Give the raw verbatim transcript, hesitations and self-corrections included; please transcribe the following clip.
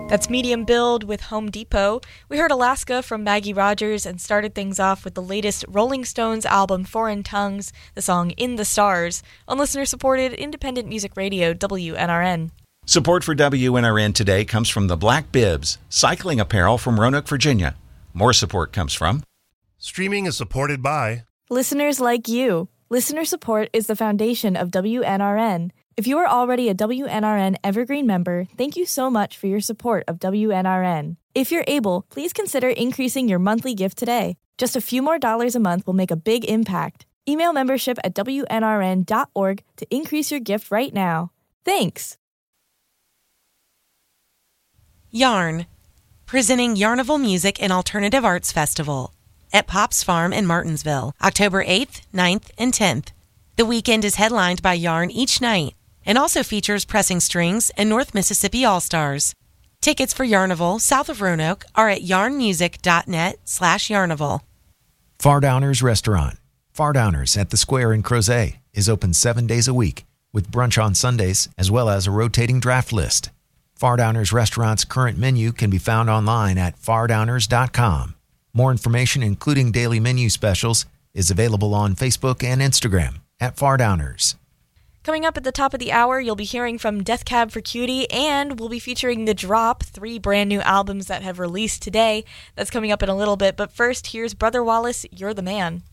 That's Medium Build with Home Depot. We heard Alaska from Maggie Rogers and started things off with the latest Rolling Stones album, Foreign Tongues, the song In the Stars, on listener-supported independent music radio W N R N. Support for W N R N today comes from the Black Bibs, cycling apparel from Roanoke, Virginia. More support comes from... Streaming is supported by... listeners like you. Listener support is the foundation of W N R N. If you are already a W N R N Evergreen member, thank you so much for your support of W N R N. If you're able, please consider increasing your monthly gift today. Just a few more dollars a month will make a big impact. Email membership at W N R N dot org to increase your gift right now. Thanks! Yarn, presenting Yarnival Music and Alternative Arts Festival at Pops Farm in Martinsville, October eighth, ninth, and tenth. The weekend is headlined by Yarn each night and also features Pressing Strings and North Mississippi All-Stars. Tickets for Yarnival, south of Roanoke, are at yarnmusic.net slash Yarnival. Fardowners Restaurant. Fardowners at the Square in Crozet is open seven days a week with brunch on Sundays as well as a rotating draft list. Fardowners Restaurant's current menu can be found online at fardowners dot com. More information, including daily menu specials, is available on Facebook and Instagram at Fardowners. Coming up at the top of the hour, you'll be hearing from Death Cab for Cutie, and we'll be featuring The Drop, three brand new albums that have released today. That's coming up in a little bit, but first, here's Brother Wallace, You're the Man.